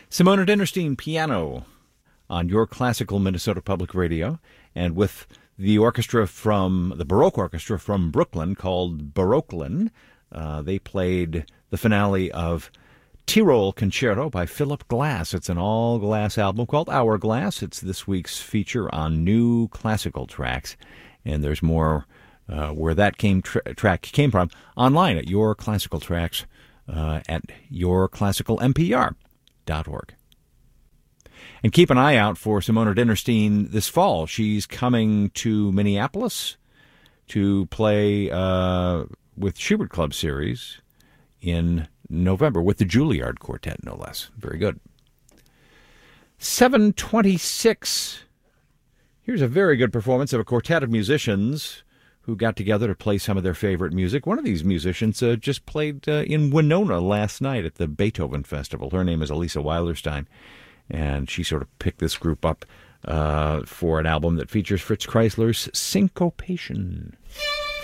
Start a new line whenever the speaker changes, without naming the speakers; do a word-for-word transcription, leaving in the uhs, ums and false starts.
Simona Dinnerstein, piano, on your classical Minnesota Public Radio, and with the orchestra from, the Baroque Orchestra from Brooklyn called Baroquelin. Uh, they played the finale of Tyrol Concerto by Philip Glass. It's an all-glass album called Hourglass. It's this week's feature on new classical tracks, and there's more uh, where that came tra- track came from online at Your Classical Tracks uh, at your classical m p r dot org. And keep an eye out for Simona Dinnerstein this fall. She's coming to Minneapolis to play uh, with Schubert Club Series in November, with the Juilliard Quartet, no less. Very good. seven twenty-six. Here's a very good performance of a quartet of musicians who got together to play some of their favorite music. One of these musicians uh, just played uh, in Winona last night at the Beethoven Festival. Her name is Elisa Weilerstein. And she sort of picked this group up uh, for an album that features Fritz Kreisler's Syncopation.